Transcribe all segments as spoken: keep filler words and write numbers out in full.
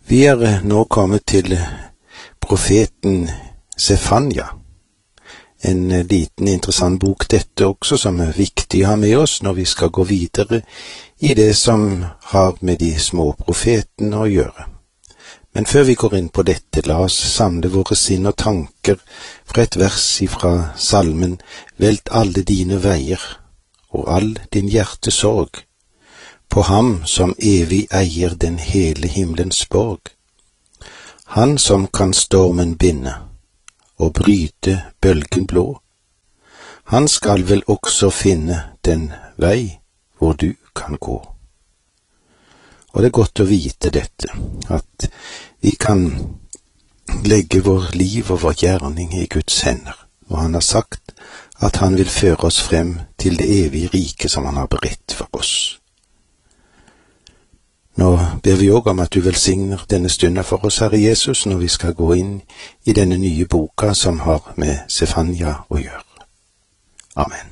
Vi er nå kommet til profeten Sefanja. En liten interessant bok dette også, som er viktig å ha med oss når vi skal gå videre i det som har med de små profetene å gjøre. Men før vi går inn på dette, la oss samle våre sinn og tanker fra et vers ifra salmen «Velt alle dine veier, og all din hjertesorg, på ham som evig eier den hele himmelens borg. Han som kan stormen binde, og bryte bølgen blå. Han skal vel også finne den vei hvor du kan gå. Og det er godt å vite dette, at vi kan legge vår liv og vår gjerning i Guds hender, og han har sagt at han vil føre oss frem til det evige rike som han har beredt for oss. Nå ber vi også om at du velsigner denne stunden for oss, Herre Jesus, når vi skal gå inn i denne nye boka som har med Sefanja å gjøre. Amen.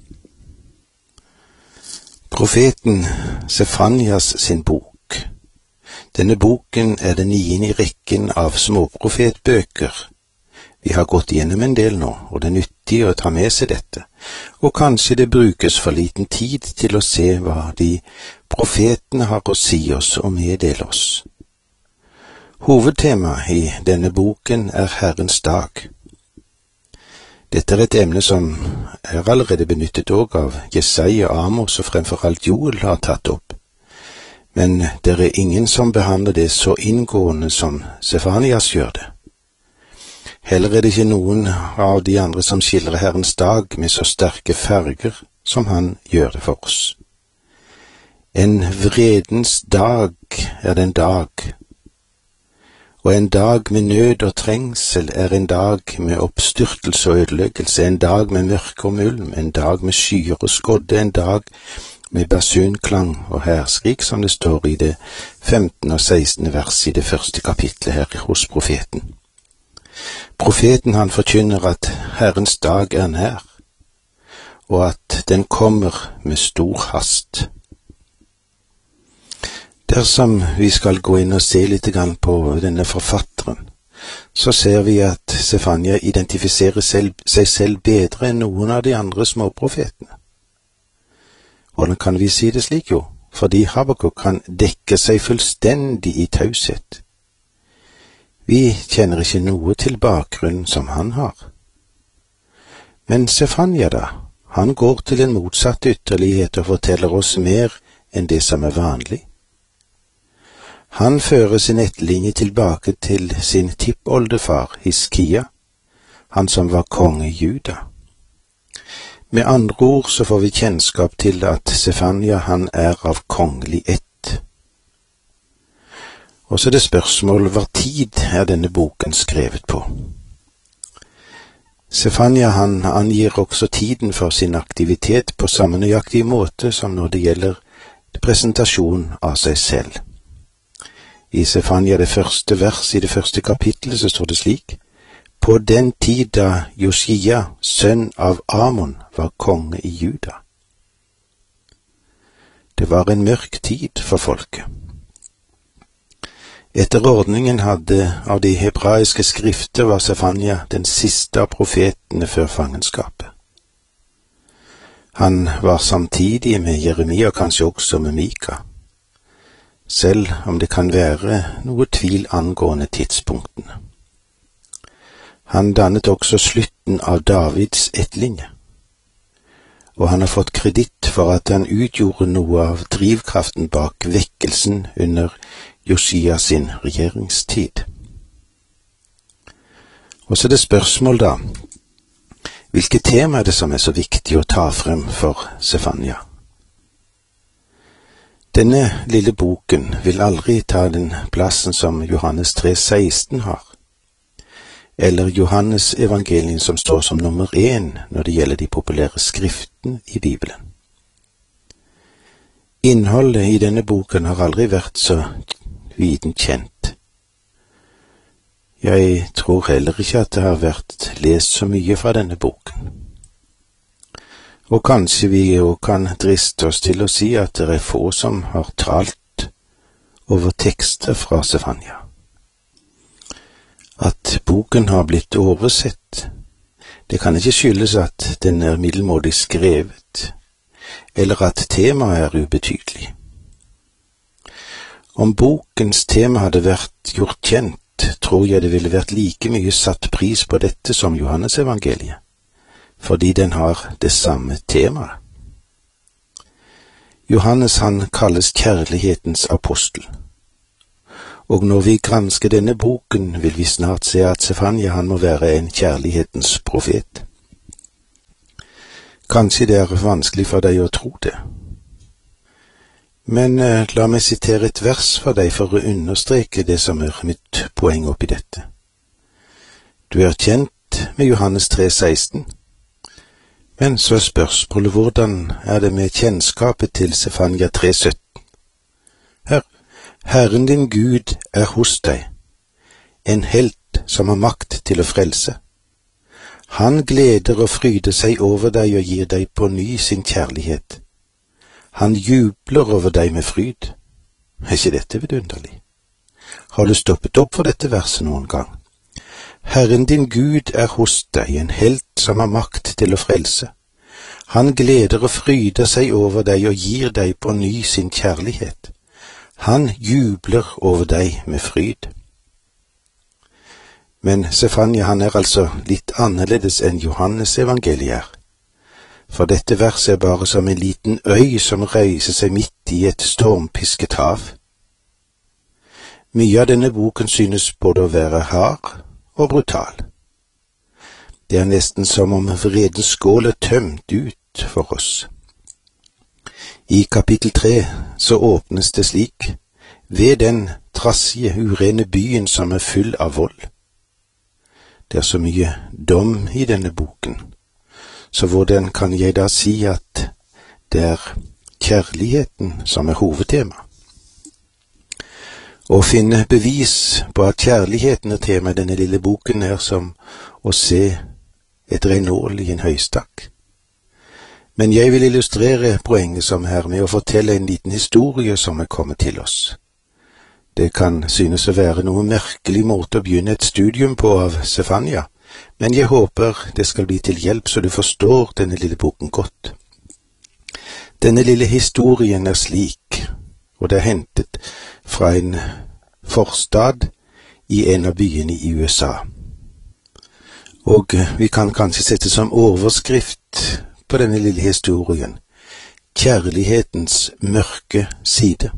Profeten Sefanjas sin bok. Denne boken er den niende i rekken av småprofetbøker. Vi har gått igjennom en del nå, og det er nyttig å ta med seg dette. Og kanskje det brukes for liten tid til å se hva de profetene har å si oss og meddele oss. Hovedtemaet i denne boken er Herrens dag. Dette er et emne som er allerede benyttet også av Jesaja, Amos og fremfor alt Joel har tatt opp. Men det er ingen som behandler det så inngående som Sefanias gjør det. Heller er det ikke noen av de andre som skildrer Herrens dag med så sterke farger som han gjør det for oss. En vredens dag er den dag, og en dag med nød og trengsel er en dag med oppstyrtelse og ødeleggelse, en dag med mørke og mulm, en dag med skyer og skodde, en dag med basunklang og hærskrik, som det står i det femtende og sekstende vers i det første kapitlet her hos profeten. Profeten han forkynner at Herrens dag er nær, og at den kommer med stor hast. Dersom vi skal gå inn og se litt grann på denne forfatteren, så ser vi at Sefanja identifiserer selv, seg selv bedre enn noen av de andre småprofetene. Hvordan kan vi si det slik, jo? Fordi Habakuk kan dekke seg fullstendig i taushet. Vi kjenner ikke noe til bakgrunnen som han har. Men Sefanja da, han går til en motsatt ytterlighet og forteller oss mer enn det som er vanlig. Han fører sin etterlinje tilbake til sin tippoldefar Hiskia, han som var konge i Juda. Med andre ord så får vi kjennskap til at Sefanja han er av kongelig ett. Og så er det spørsmål hva tid er denne boken skrevet på. Sefanja han angir også tiden for sin aktivitet på samme nøyaktige måte som når det gjelder presentasjon av seg selv. I Sefanja det første vers i det første kapittelet så står det slik: På den tid da Josia, sønn av Amon, var konge i Juda. Det var en mørk tid for folket. Etter ordningen hadde av de hebraiske skrifter var Sefanja den siste av profetene før fangenskapet. Han var samtidig med Jeremia og kanskje også med Mika, selv om det kan være noe tvil angående tidspunktene. Han dannet også slutten av Davids ettlinje, og han har fått kreditt for at han utgjorde noe av drivkraften bak vekkelsen under Josia sin regjeringstid. Og så er det spørsmål da, hvilke tema er det som er så viktig å ta frem for Sefanja? Denne lille boken vil aldri ta den plassen som Johannes tre seksten har, eller Johannes evangelien som står som nummer én når det gjelder de populære skriftene i Bibelen. Innholdet i denne boken har aldri vært så viden kjent. Jeg tror heller ikke at det har vært lest så mye fra denne boken. Og kanskje vi jo kan driste oss til å si at det er få som har talt over tekster fra Sefania. At boken har blitt oversett, det kan ikke skyldes at den er middelmådig skrevet, eller at temaet er ubetydelig. Om bokens tema hadde vært gjort kjent, tror jeg det ville vært like mye satt pris på dette som Johannesevangeliet, fordi den har det samme temaet. Johannes han kalles kjærlighetens apostel. Og når vi gransker denne boken, vil vi snart se at Sefania han må være en kjærlighetens profet. Kanskje det er vanskelig for deg å tro det. Men eh, la meg sitere et vers for deg for å understreke det som er mitt poeng oppi dette. Du er kjent med Johannes tre seksten, men så er spørsmålet hvordan er det med kjennskapet til Sefania tre sytten. Hør, Herren din Gud er hos deg, en helt som har makt til å frelse. Han gleder og fryder seg over deg og gir deg på ny sin kjærlighet. Han jubler over deg med fryd. Er ikke dette vidunderlig? Har du stoppet opp for dette verset noen gang? Herren din Gud er hos deg, en helt som har makt til å frelse. Han gleder og fryder seg over deg og gir deg på ny sin kjærlighet. Han jubler over deg med fryd. Men Sefania han er altså litt annerledes enn Johannes evangeliet er. For dette verset er bare som en liten øy som reiser seg midt i et stormpisket hav. Mye av denne boken synes både å være hard og brutal. Det er nesten som om vredens skål er tømt ut for oss. I kapittel tre så åpnes det slik: ved den trassige, urene byen som er full av vold. Det er så mye dom i denne boken, så hvordan kan jeg da si at det er kjærligheten som er hovedtema? Å finne bevis på at kjærligheten er tema i denne lille boken er som å se et reinål i en høystakk. Men jeg vil illustrere poenget som her med å fortelle en liten historie som er kommet til oss. Det kan synes å være noe merkelig måte å begynne et studium på av Sefania, men jeg håper det skal bli til hjelp så du forstår denne lille boken godt. Denne lille historien er slik, og det er hentet fra en forstad i en av byene i U S A. Og vi kan kanskje sette som overskrift på denne lille historien: kjærlighetens mørke side.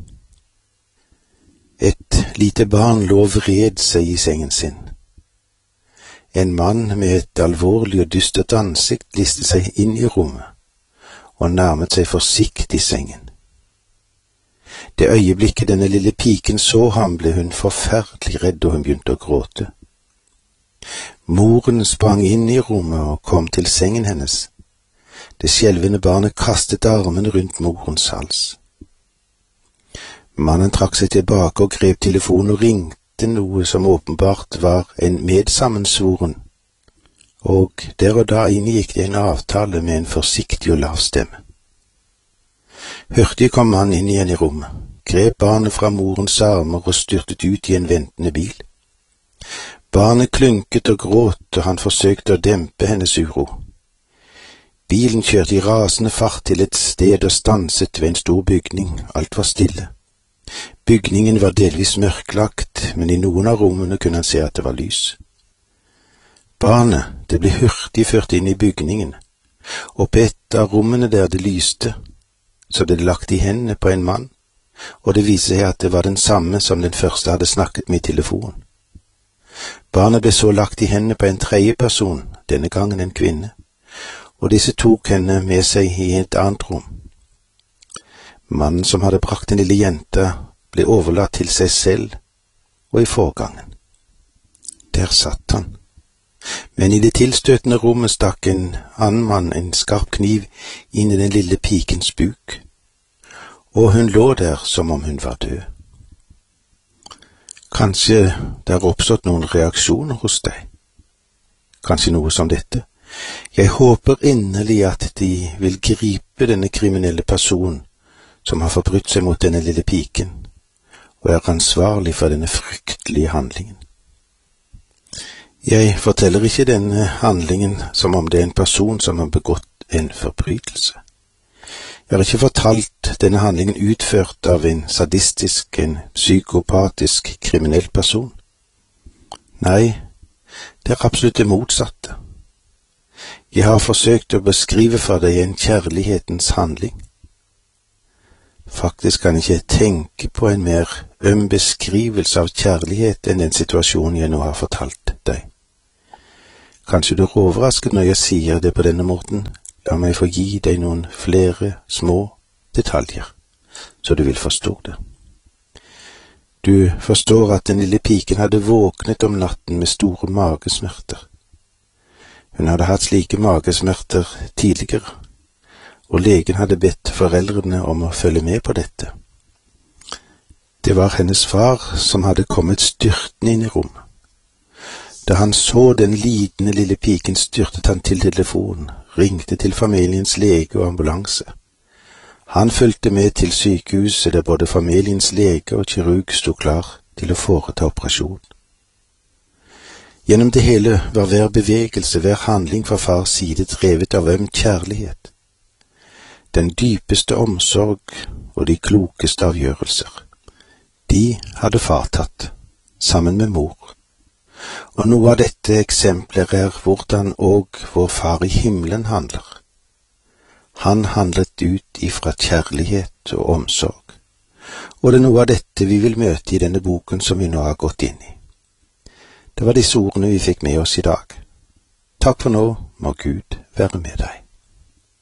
Et lite barn lå vred seg i sengen sin. En mann med et alvorlig og dystert ansikt listet seg inn i rommet og nærmet seg forsiktig sengen. Det øyeblikket denne lille piken så ham, ble hun forferdelig redd, og hun begynte å gråte. Moren sprang inn i rommet og kom til sengen hennes. Det skjelvende barnet kastet armen rundt morens hals. Mannen trakk seg tilbake og grep telefonen og ringte noe som åpenbart var en medsammensvoren, og der og da inngikk det en avtale med en forsiktig og lav stemme. Hurtig kom mannen inn igjen i rommet, grep barnet fra morens armer og styrtet ut i en ventende bil. Barnet klynket og gråt, og han forsøkte å dempe hennes uro. Bilen kjørte i rasende fart til et sted og stanset ved en stor bygning. Alt var stille. Bygningen var delvis mørklagt, men i noen av rommene kunne han se at det var lys. Barnet, det ble hurtig ført inn i bygningen, og på et av rommene der det lyste, så ble det lagt i hendene på en mann, og det viste seg at det var den samme som den første hadde snakket med i telefonen. Barnet ble så lagt i hendene på en tredje person, denne gangen en kvinne, og disse tok henne med seg i et annet rom. Mannen som hadde brakt den lille jenta, ble overlatt til seg selv og i forgangen. Der satt han. Men i det tilstøtende rommet stakk en annen mann en skarp kniv inn i den lille pikens buk, og hun lå der som om hun var død. Kanskje det har oppstått noen reaksjoner hos deg. Kanskje noe som dette. Jeg håper inderlig at de vil gripe denne kriminelle personen som har forbrutt seg mot denne lille piken, og er ansvarlig for denne fryktelige handlingen. Jeg forteller ikke denne handlingen som om det er en person som har begått en forbrytelse. Jeg har ikke fortalt denne handlingen utført av en sadistisk, en psykopatisk, kriminell person. Nei, det er absolutt det motsatte. Jeg har forsøkt å beskrive for deg en kjærlighetens handling. Faktisk kan jeg ikke tenke på en mer øm beskrivelse av kjærlighet enn den situasjonen jeg nå har fortalt deg. Kanskje du er overrasket når jeg sier det på denne måten. La meg få gi deg noen flere små detaljer, så du vil forstå det. Du forstår at den lille piken hadde våknet om natten med store magesmerter. Hun hadde hatt slike magesmerter tidligere, og legen hadde bedt foreldrene om å følge med på dette. Det var hennes far som hadde kommet styrtende inn i rommet. Da han så den lidende lille piken, styrtet han til telefonen, ringte til familiens lege og ambulanse. Han fulgte med til sykehuset der både familiens lege og kirurg stod klar til å foreta operasjon. Gjennom det hele var hver bevegelse, hver handling fra fars side drevet av øm kjærlighet, den dypeste omsorg og de klokeste avgjørelser. De hadde far tatt, sammen med mor. Og noe av dette eksempler er hvordan og vår far i himmelen handler. Han handlet ut ifra kjærlighet og omsorg, og det er noe av dette vi vil møte i denne boken som vi nå har gått inn i. Det var disse ordene vi fikk med oss i dag. Takk for nå, må Gud være med deg.